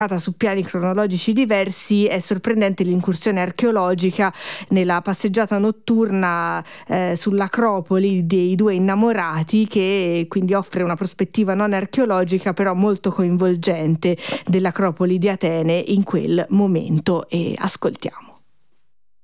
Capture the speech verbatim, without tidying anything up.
su piani cronologici diversi. È sorprendente l'incursione archeologica nella passeggiata notturna eh, sull'Acropoli dei due innamorati, che quindi offre una prospettiva non archeologica però molto coinvolgente dell'Acropoli di Atene in quel momento, e ascoltiamo.